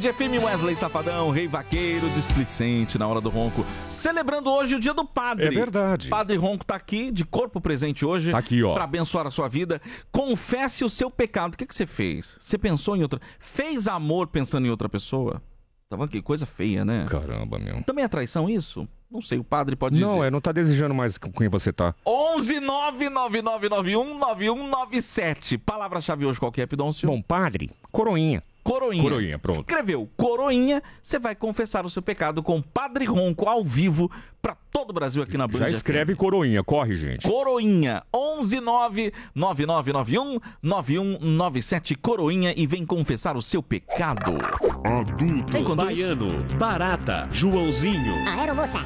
Band FM, Wesley Safadão, Rei Vaqueiro, displicente na hora do ronco. Celebrando hoje o dia do padre. É verdade. Padre Ronco tá aqui, de corpo presente hoje. Tá aqui, ó. Pra abençoar a sua vida. Confesse o seu pecado. O que você fez? Você pensou em outra... Fez amor pensando em outra pessoa? Tá vendo que coisa feia, né? Caramba, meu. Também é traição isso? Não sei, o padre pode dizer. Não, não tá desejando mais com quem você tá. 11999919197. Palavra-chave hoje qual que é, Pidoncio? Bom, padre, coroinha. Coroinha. Coroinha, pronto. Escreveu Coroinha, você vai confessar o seu pecado com Padre Ronco ao vivo pra todo o Brasil aqui na Band. Já escreve coroinha, corre, gente. Coroinha, 11999919197 Coroinha e vem confessar o seu pecado. Adulto, Enquanto Baiano, Barata, Joãozinho. Aeromoça.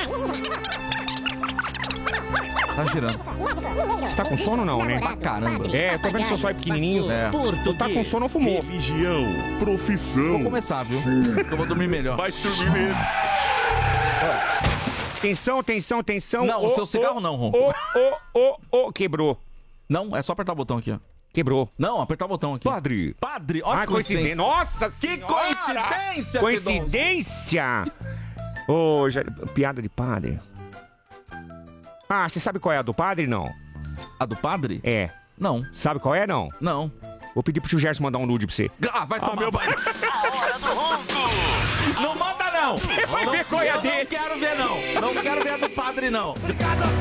Tá girando. Você tá com sono não, né? Pra caramba. É, eu tô vendo seu sóio pequenininho. É. Tu tá com sono ou fumou? Religião, Vou profissão. começar, viu? Eu vou dormir melhor. Vai dormir mesmo. Atenção, atenção, atenção. Não, o seu cigarro não, Ronco. Quebrou. Não, é só apertar o botão aqui, ó. Quebrou. Não, apertar o botão aqui. Padre. Padre, olha Ah, que coincidência. Nossa Que senhora! coincidência, Coincidência! Ô, piada de padre. Ah, você sabe qual é a do padre, não? A do padre? É. Não, Sabe qual é, não? não. Vou pedir pro tio Gerson mandar um nude pra você. Ah, vai tomar meu banho. Não manda, não. Você vai Não, ver qual é a eu dele. não quero ver, não. Não quero ver a do padre, não.